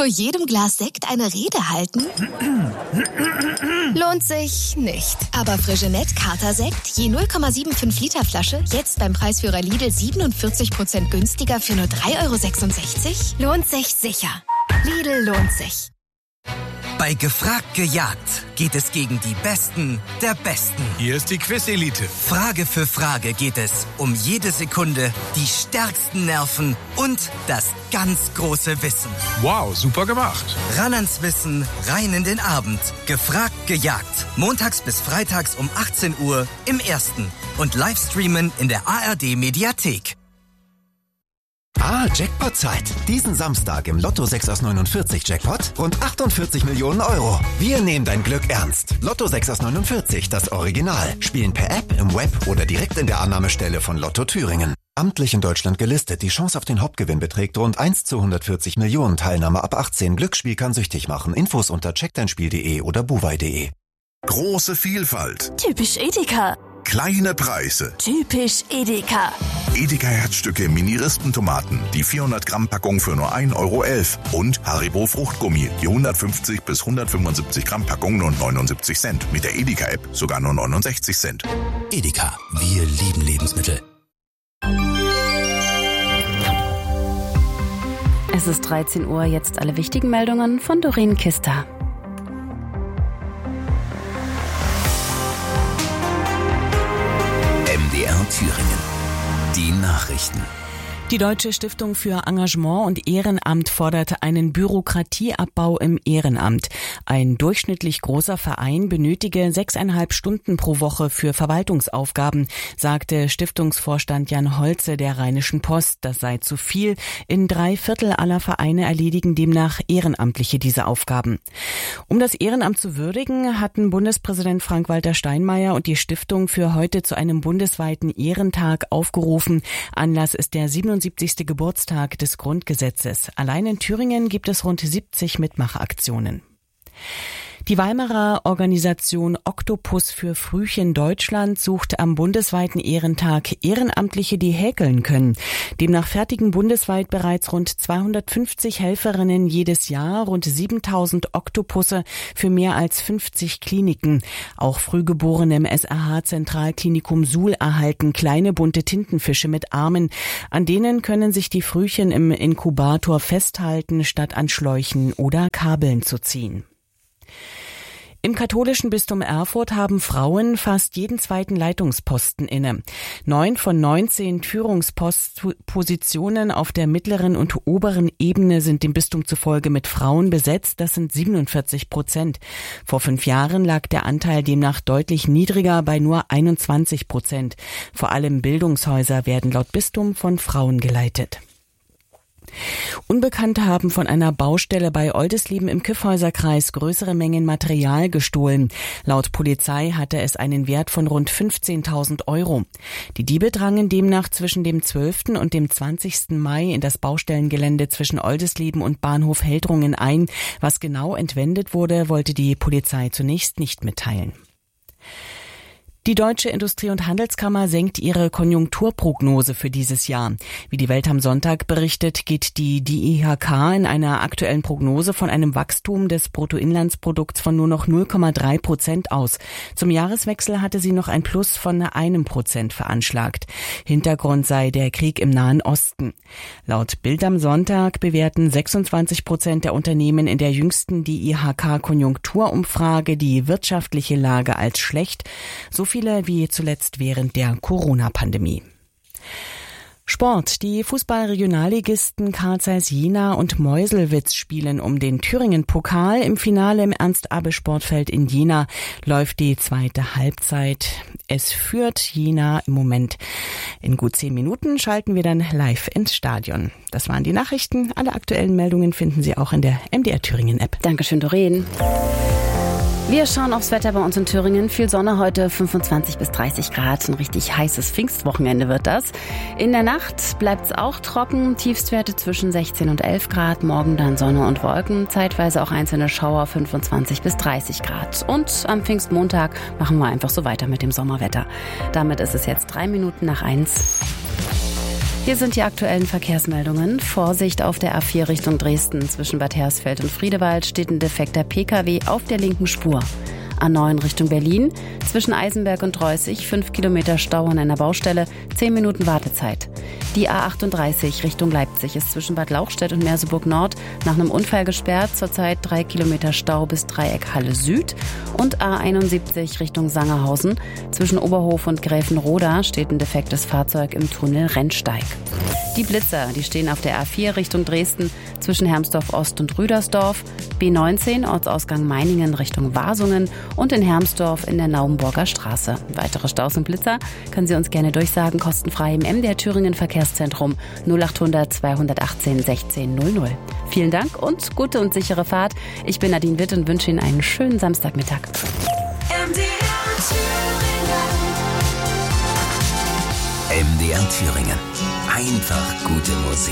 Vor jedem Glas Sekt eine Rede halten? Lohnt sich nicht. Aber Freixenet Kater-Sekt, je 0,75 Liter Flasche, jetzt beim Preisführer Lidl 47% günstiger für nur 3,66 €? Lohnt sich sicher. Lidl lohnt sich. Bei Gefragt gejagt geht es gegen die Besten der Besten. Hier ist die Quiz-Elite. Frage für Frage geht es um jede Sekunde, die stärksten Nerven und das ganz große Wissen. Wow, super gemacht. Ran ans Wissen, rein in den Abend. Gefragt gejagt. Montags bis freitags um 18 Uhr im Ersten. Und Livestreamen in der ARD-Mediathek. Jackpot-Zeit. Diesen Samstag im Lotto 6 aus 49 Jackpot rund 48 Millionen Euro. Wir nehmen dein Glück ernst. Lotto 6 aus 49, das Original. Spielen per App, im Web oder direkt in der Annahmestelle von Lotto Thüringen. Amtlich in Deutschland gelistet. Die Chance auf den Hauptgewinn beträgt rund 1 zu 140 Millionen. Teilnahme ab 18. Glücksspiel kann süchtig machen. Infos unter checkdeinspiel.de oder buwei.de. Große Vielfalt. Typisch Edeka. Kleine Preise. Typisch Edeka. Edeka Herzstücke Mini-Rispentomaten. Die 400 Gramm Packung für nur 1,11 €. Und Haribo Fruchtgummi. Die 150 bis 175 Gramm Packung nur 79 Cent. Mit der Edeka App sogar nur 69 Cent. Edeka. Wir lieben Lebensmittel. Es ist 13 Uhr, jetzt alle wichtigen Meldungen von Doreen Kister. MDR Thüringen. Die Nachrichten. Die Deutsche Stiftung für Engagement und Ehrenamt fordert einen Bürokratieabbau im Ehrenamt. Ein durchschnittlich großer Verein benötige 6,5 Stunden pro Woche für Verwaltungsaufgaben, sagte Stiftungsvorstand Jan Holze der Rheinischen Post. Das sei zu viel. In 3/4 aller Vereine erledigen demnach Ehrenamtliche diese Aufgaben. Um das Ehrenamt zu würdigen, hatten Bundespräsident Frank-Walter Steinmeier und die Stiftung für heute zu einem bundesweiten Ehrentag aufgerufen. Anlass ist der 77. Geburtstag des Grundgesetzes. Allein in Thüringen gibt es rund 70 Mitmachaktionen. Die Weimarer Organisation Oktopus für Frühchen Deutschland sucht am bundesweiten Ehrentag Ehrenamtliche, die häkeln können. Demnach fertigen bundesweit bereits rund 250 Helferinnen jedes Jahr rund 7.000 Oktopusse für mehr als 50 Kliniken. Auch Frühgeborene im SAH-Zentralklinikum Suhl erhalten kleine bunte Tintenfische mit Armen. An denen können sich die Frühchen im Inkubator festhalten, statt an Schläuchen oder Kabeln zu ziehen. Im katholischen Bistum Erfurt haben Frauen fast jeden zweiten Leitungsposten inne. 9 von 19 Führungspositionen auf der mittleren und oberen Ebene sind dem Bistum zufolge mit Frauen besetzt. Das sind 47%. Vor 5 Jahren lag der Anteil demnach deutlich niedriger bei nur 21%. Vor allem Bildungshäuser werden laut Bistum von Frauen geleitet. Unbekannte haben von einer Baustelle bei Oldisleben im Kyffhäuserkreis größere Mengen Material gestohlen. Laut Polizei hatte es einen Wert von rund 15.000 €. Die Diebe drangen demnach zwischen dem 12. und dem 20. Mai in das Baustellengelände zwischen Oldisleben und Bahnhof Heldrungen ein. Was genau entwendet wurde, wollte die Polizei zunächst nicht mitteilen. Die Deutsche Industrie- und Handelskammer senkt ihre Konjunkturprognose für dieses Jahr. Wie die Welt am Sonntag berichtet, geht die DIHK in einer aktuellen Prognose von einem Wachstum des Bruttoinlandsprodukts von nur noch 0,3% aus. Zum Jahreswechsel hatte sie noch ein Plus von 1% veranschlagt. Hintergrund sei der Krieg im Nahen Osten. Laut Bild am Sonntag bewerten 26% der Unternehmen in der jüngsten DIHK-Konjunkturumfrage die wirtschaftliche Lage als schlecht. So viele wie zuletzt während der Corona-Pandemie. Sport. Die Fußball-Regionalligisten Carl Zeiss Jena und Meuselwitz spielen um den Thüringen-Pokal. Im Finale im Ernst-Abbe-Sportfeld in Jena läuft die zweite Halbzeit. Es führt Jena im Moment. In gut 10 Minuten schalten wir dann live ins Stadion. Das waren die Nachrichten. Alle aktuellen Meldungen finden Sie auch in der MDR Thüringen-App. Dankeschön, Doreen. Wir schauen aufs Wetter bei uns in Thüringen. Viel Sonne heute, 25 bis 30 Grad. Ein richtig heißes Pfingstwochenende wird das. In der Nacht bleibt es auch trocken. Tiefstwerte zwischen 16 und 11 Grad. Morgen dann Sonne und Wolken. Zeitweise auch einzelne Schauer, 25 bis 30 Grad. Und am Pfingstmontag machen wir einfach so weiter mit dem Sommerwetter. Damit ist es jetzt 3 Minuten nach 1. Hier sind die aktuellen Verkehrsmeldungen. Vorsicht auf der A4 Richtung Dresden. Zwischen Bad Hersfeld und Friedewald steht ein defekter Pkw auf der linken Spur. A9 Richtung Berlin. Zwischen Eisenberg und Dreußig 5 Kilometer Stau an einer Baustelle, 10 Minuten Wartezeit. Die A38 Richtung Leipzig ist zwischen Bad Lauchstädt und Merseburg Nord nach einem Unfall gesperrt. Zurzeit 3 Kilometer Stau bis Dreieck Halle Süd. Und A71 Richtung Sangerhausen. Zwischen Oberhof und Gräfenroda steht ein defektes Fahrzeug im Tunnel Rennsteig. Die Blitzer, die stehen auf der A4 Richtung Dresden zwischen Hermsdorf Ost und Rüdersdorf, B19 Ortsausgang Meiningen Richtung Wasungen und in Hermsdorf in der Naumburger Straße. Weitere Staus und Blitzer können Sie uns gerne durchsagen, kostenfrei im MDR Thüringen Verkehrszentrum 0800 218 1600. Vielen Dank und gute und sichere Fahrt. Ich bin Nadine Witt und wünsche Ihnen einen schönen Samstagmittag. MDR Thüringen. Einfach gute Musik.